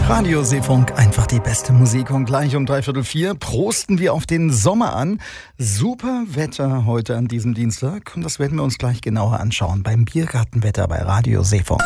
Radio Seefunk, einfach die beste Musik. Und gleich um 3:45 prosten wir auf den Sommer an. Super Wetter heute an diesem Dienstag. Und das werden wir uns gleich genauer anschauen beim Biergartenwetter bei Radio Seefunk.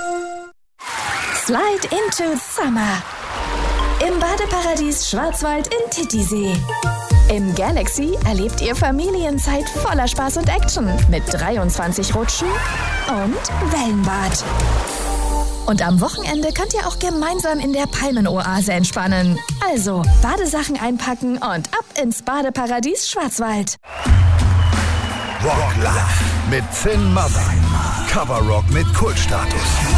Slide into Summer. Im Badeparadies Schwarzwald in Titisee. Im Galaxy erlebt ihr Familienzeit voller Spaß und Action mit 23 Rutschen und Wellenbad. Und am Wochenende könnt ihr auch gemeinsam in der Palmenoase entspannen. Also Badesachen einpacken und ab ins Badeparadies Schwarzwald. Rock Live mit Thin Mother. Cover Rock mit Kultstatus.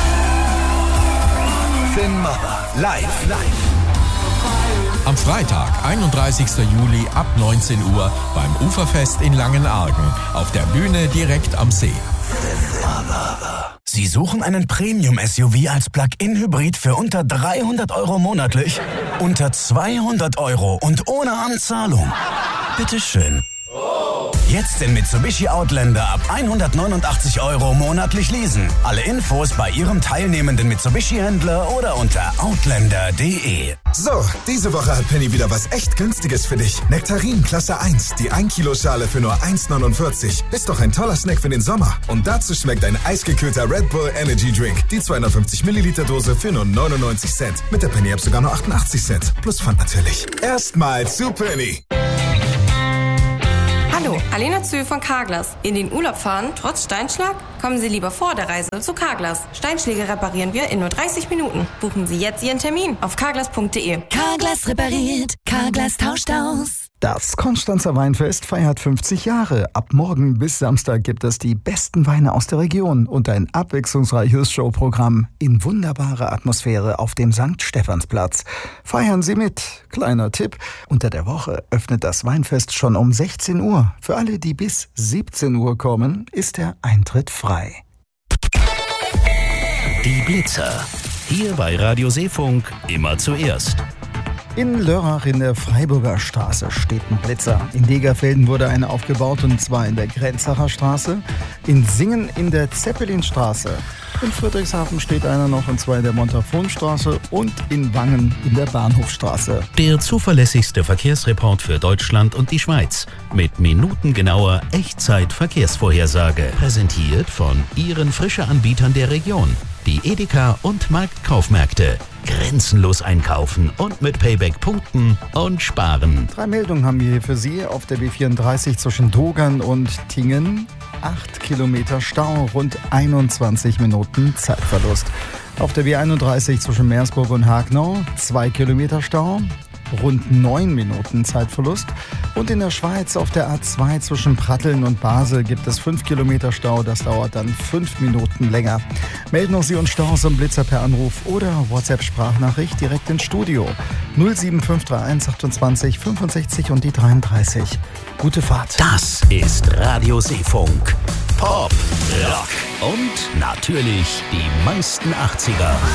Thin Mother live. Am Freitag, 31. Juli ab 19 Uhr beim Uferfest in Langenargen. Auf der Bühne direkt am See. Sie suchen einen Premium-SUV als Plug-in-Hybrid für unter 300 € monatlich? Unter 200 € und ohne Anzahlung? Bitteschön. Jetzt den Mitsubishi Outlander ab 189 € monatlich leasen. Alle Infos bei Ihrem teilnehmenden Mitsubishi-Händler oder unter outlander.de. So, diese Woche hat Penny wieder was echt Günstiges für dich. Nektarin Klasse 1, die 1-Kilo-Schale für nur 1,49. Ist doch ein toller Snack für den Sommer. Und dazu schmeckt ein eisgekühlter Red Bull Energy Drink. Die 250 Milliliter Dose für nur 99 Cent. Mit der Penny-App sogar nur 88 Cent. Plus Pfand natürlich. Erstmal zu Penny. Hallo, Alena Zühl von Carglass. In den Urlaub fahren, trotz Steinschlag? Kommen Sie lieber vor der Reise zu Carglass. Steinschläge reparieren wir in nur 30 Minuten. Buchen Sie jetzt Ihren Termin auf carglass.de. Carglass repariert, Carglass tauscht aus. Das Konstanzer Weinfest feiert 50 Jahre. Ab morgen bis Samstag gibt es die besten Weine aus der Region und ein abwechslungsreiches Showprogramm in wunderbarer Atmosphäre auf dem St. Stephansplatz. Feiern Sie mit. Kleiner Tipp: Unter der Woche öffnet das Weinfest schon um 16 Uhr. Für alle, die bis 17 Uhr kommen, ist der Eintritt frei. Die Blitzer. Hier bei Radio Seefunk immer zuerst. In Lörrach in der Freiburger Straße steht ein Blitzer. In Degerfelden wurde einer aufgebaut, und zwar in der Grenzacher Straße. In Singen in der Zeppelinstraße. In Friedrichshafen steht einer noch, und zwar in der Montafonstraße. Und in Wangen in der Bahnhofstraße. Der zuverlässigste Verkehrsreport für Deutschland und die Schweiz. Mit minutengenauer Echtzeit-Verkehrsvorhersage. Präsentiert von Ihren Frische-Anbietern der Region. Die Edeka und Marktkaufmärkte. Grenzenlos einkaufen und mit Payback punkten und sparen. 3 Meldungen haben wir hier für Sie. Auf der B34 zwischen Dogern und Tingen 8 Kilometer Stau, rund 21 Minuten Zeitverlust. Auf der B31 zwischen Meersburg und Hagnau 2 Kilometer Stau, rund 9 Minuten Zeitverlust. Und in der Schweiz auf der A2 zwischen Pratteln und Basel gibt es 5 Kilometer Stau. Das dauert dann 5 Minuten länger. Melden auch Sie uns Staus und Blitzer per Anruf oder WhatsApp-Sprachnachricht direkt ins Studio. 07531 28 65 und die 33. Gute Fahrt. Das ist Radio Seefunk. Pop, Rock und natürlich die meisten 80er.